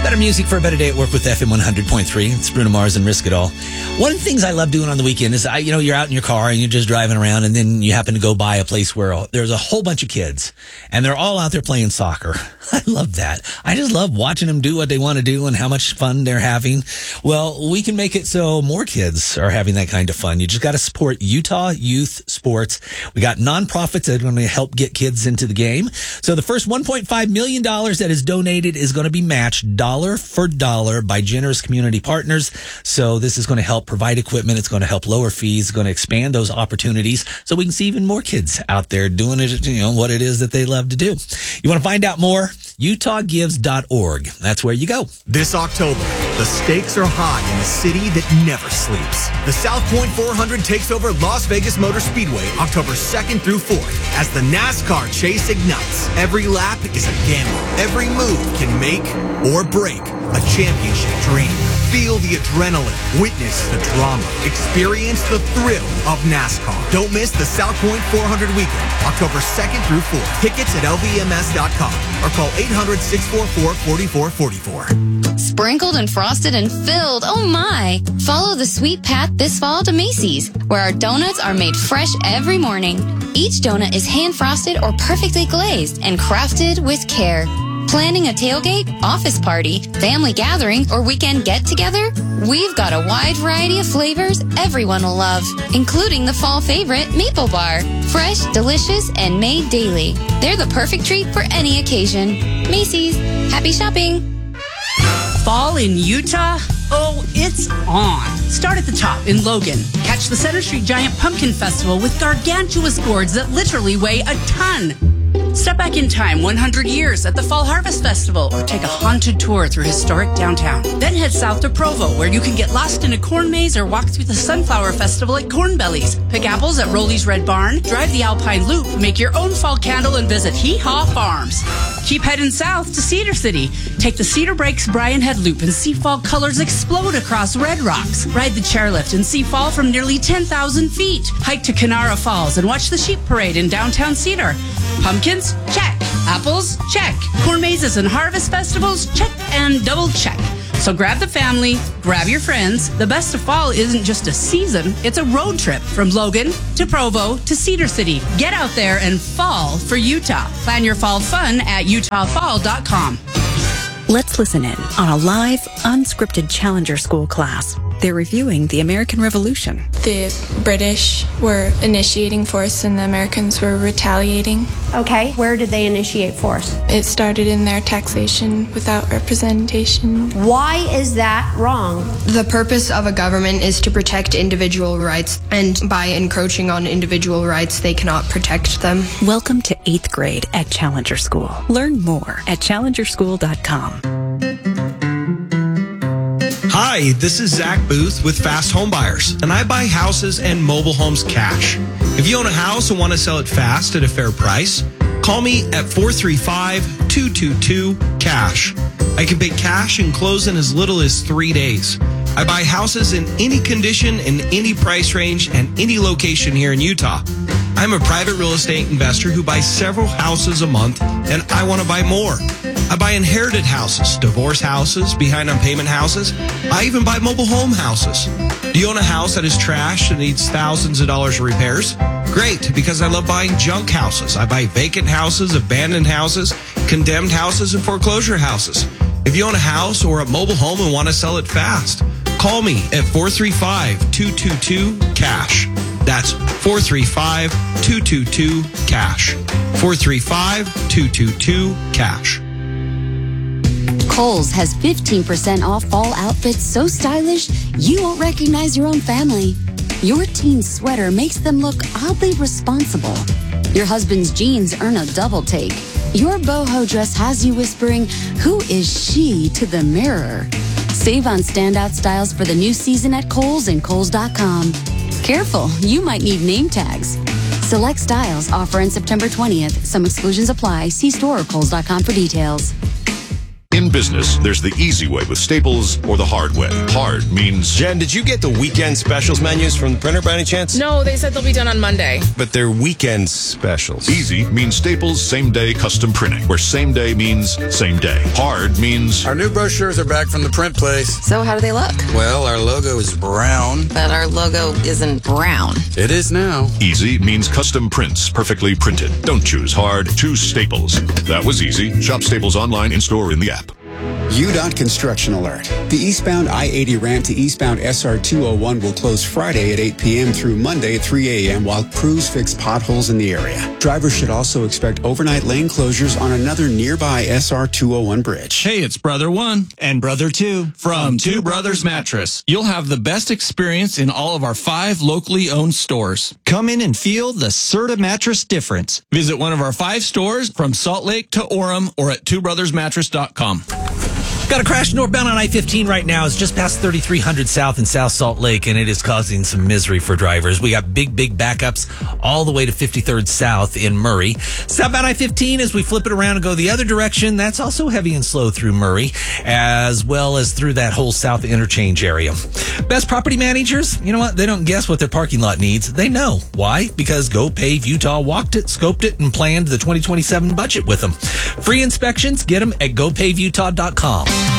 Better music for a better day at work with FM 100.3. It's Bruno Mars and Risk It All. One of the things I love doing on the weekend is, you're out in your car and you're just driving around, and then you happen to go by a place where there's a whole bunch of kids and they're all out there playing soccer. I love that. I just love watching them do what they want to do and how much fun they're having. Well, we can make it so more kids are having that kind of fun. You just got to support Utah Youth Sports. We got nonprofits that are going to help get kids into the game. So the first $1.5 million that is donated is going to be matched dollar for dollar by generous community partners. So this is going to help provide equipment. It's going to help lower fees. It's going to expand those opportunities so we can see even more kids out there doing it, what it is that they love to do. You want to find out more? UtahGives.org. That's where you go. This October, the stakes are high in a city that never sleeps. The South Point 400 takes over Las Vegas Motor Speedway October 2nd through 4th as the NASCAR chase ignites. Every lap is a gamble. Every move can make or break a championship dream. Feel the adrenaline. Witness the drama. Experience the thrill of NASCAR. Don't miss the South Point 400 weekend, October 2nd through 4th. Tickets at lvms.com or call 800-644-4444. Sprinkled and frosted and filled. Oh my! Follow the sweet path this fall to Macy's, where our donuts are made fresh every morning. Each donut is hand frosted or perfectly glazed and crafted with care. Planning a tailgate, office party, family gathering, or weekend get-together? We've got a wide variety of flavors everyone will love, including the fall favorite, Maple Bar. Fresh, delicious, and made daily. They're the perfect treat for any occasion. Macy's. Happy shopping! Fall in Utah? Oh, it's on. Start at the top in Logan. Catch the Center Street Giant Pumpkin Festival with gargantuous gourds that literally weigh a ton. Step back in time 100 years at the Fall Harvest Festival or take a haunted tour through historic downtown. Then head south to Provo, where you can get lost in a corn maze or walk through the Sunflower Festival at Corn Bellies. Pick apples at Rolly's Red Barn, drive the Alpine Loop, make your own fall candle, and visit Hee Haw Farms. Keep heading south to Cedar City. Take the Cedar Breaks Brian Head Loop and see fall colors explode across Red Rocks. Ride the chairlift and see fall from nearly 10,000 feet. Hike to Kanara Falls and watch the sheep parade in downtown Cedar. Pumpkins? Check. Apples? Check. Corn mazes and harvest festivals? Check and double check. So grab the family, grab your friends. The best of fall isn't just a season, it's a road trip from Logan to Provo to Cedar City. Get out there and fall for Utah. Plan your fall fun at utahfall.com. Let's listen in on a live, unscripted Challenger School class. They're reviewing the American Revolution. The British were initiating force and the Americans were retaliating. Okay, where did they initiate force? It started in their taxation without representation. Why is that wrong? The purpose of a government is to protect individual rights, and by encroaching on individual rights, they cannot protect them. Welcome to 8th grade at Challenger School. Learn more at challengerschool.com. Hi, this is Zach Booth with Fast Home Buyers, and I buy houses and mobile homes cash. If you own a house and want to sell it fast at a fair price, call me at 435-222-CASH. I can pay cash and close in as little as 3 days. I buy houses in any condition, in any price range, and any location here in Utah. I'm a private real estate investor who buys several houses a month, and I want to buy more. I buy inherited houses, divorce houses, behind on payment houses. I even buy mobile home houses. Do you own a house that is trashed and needs thousands of dollars of repairs? Great, because I love buying junk houses. I buy vacant houses, abandoned houses, condemned houses, and foreclosure houses. If you own a house or a mobile home and want to sell it fast, call me at 435-222-CASH. That's 435-222-CASH. 435-222-CASH. Kohl's has 15% off fall outfits so stylish you won't recognize your own family. Your teen's sweater makes them look oddly responsible. Your husband's jeans earn a double take. Your boho dress has you whispering, "Who is she?" to the mirror. Save on standout styles for the new season at Kohl's and Kohl's.com. Careful, you might need name tags. Select styles offer on September 20th. Some exclusions apply. See store or Kohl's.com for details. In In business, there's the easy way with Staples or the hard way. Hard means... Jen, did you get the weekend specials menus from the printer by any chance? No, they said they'll be done on Monday. But they're weekend specials. Easy means Staples same-day custom printing, where same day means same day. Hard means... Our new brochures are back from the print place. So how do they look? Well, our logo is brown. But our logo isn't brown. It is now. Easy means custom prints, perfectly printed. Don't choose hard, choose Staples. That was easy. Shop Staples online, in-store, in the app. UDOT construction alert. The eastbound I-80 ramp to eastbound SR-201 will close Friday at 8 p.m. through Monday at 3 a.m. while crews fix potholes in the area. Drivers should also expect overnight lane closures on another nearby SR-201 bridge. Hey, it's Brother 1 and Brother 2 from Two Brothers Mattress. You'll have the best experience in all of our 5 locally owned stores. Come in and feel the Serta mattress difference. Visit one of our 5 stores from Salt Lake to Orem or at twobrothersmattress.com. Got a crash northbound on I-15 right now. It's just past 3300 South in South Salt Lake, and it is causing some misery for drivers. We got big backups all the way to 53rd South in Murray. Southbound I-15, as we flip it around and go the other direction, that's also heavy and slow through Murray, as well as through that whole South Interchange area. Best property managers, you know what? They don't guess what their parking lot needs. They know. Why? Because Go Pave Utah walked it, scoped it, and planned the 2027 budget with them. Free inspections, get them at gopavutah.com.